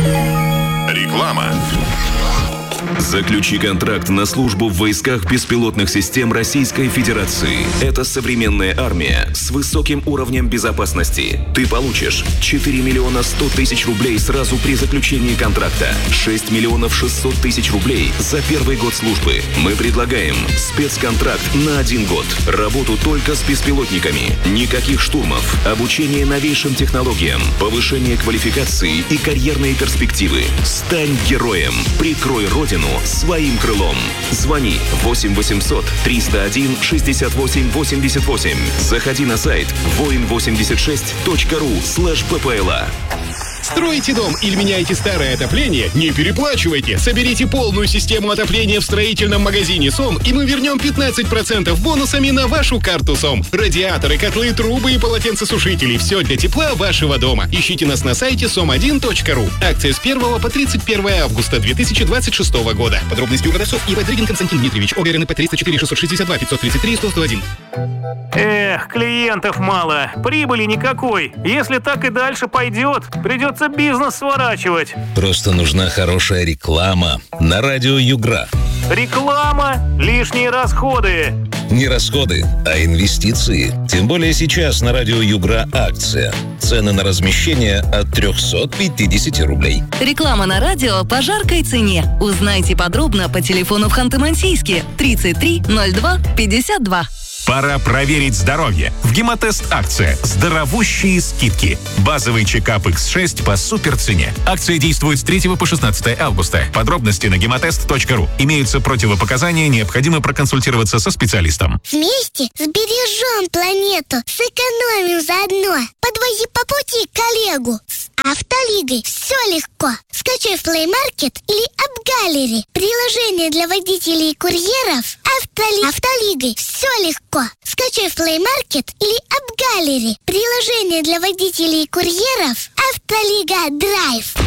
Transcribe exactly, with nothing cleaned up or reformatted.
Реклама. Заключи контракт на службу в войсках беспилотных систем Российской Федерации. Это современная армия с высоким уровнем безопасности. Ты получишь четыре миллиона сто тысяч рублей сразу при заключении контракта, шесть миллионов шестьсот тысяч рублей за первый год службы. Мы предлагаем спецконтракт на один год. Работу только с беспилотниками. Никаких штурмов. Обучение новейшим технологиям. Повышение квалификации и карьерные перспективы. Стань героем. Прикрой Родину своим крылом. Звони восемь восемьсот триста один шестьдесят восемь восемьдесят восемь. Заходи на сайт воин восемьдесят шесть точка ру слэш ппла. Строите дом или меняете старое отопление? Не переплачивайте! Соберите полную систему отопления в строительном магазине СОМ, и мы вернем пятнадцать процентов бонусами на вашу карту СОМ. Радиаторы, котлы, трубы и полотенцесушители. Все для тепла вашего дома. Ищите нас на сайте сом один точка ру. Акция с первого по тридцать первое августа две тысячи двадцать шестого года. Подробности у продавцов. И. Дрыгин Константин Дмитриевич. ОГРНП триста четыре шестьсот шестьдесят два пятьсот тридцать три сто сто один. Эх, клиентов мало, прибыли никакой. Если так и дальше пойдет, придется бизнес сворачивать. Просто нужна хорошая реклама на радио Югра. Реклама? Лишние расходы. Не расходы, а инвестиции. Тем более сейчас на радио Югра акция. Цены на размещение от триста пятьдесят рублей. Реклама на радио по жаркой цене. Узнайте подробно по телефону в Ханты-Мансийске тридцать три ноль два пятьдесят два. Пора проверить здоровье. В Гемотест акция. Здоровущие скидки. Базовый чекап икс шесть по суперцене. Акция действует с третьего по шестнадцатое августа. Подробности на гемотест точка ру. Имеются противопоказания, необходимо проконсультироваться со специалистом. Вместе сбережем планету, сэкономим заодно. Подвози по пути коллегу. С Автолигой все легко. Скачай в Play Market или App Gallery. Приложение для водителей и курьеров. Автоли... Автолигой все легко. Скачай в Play Market или App Gallery. Приложение для водителей и курьеров. Автолига Драйв.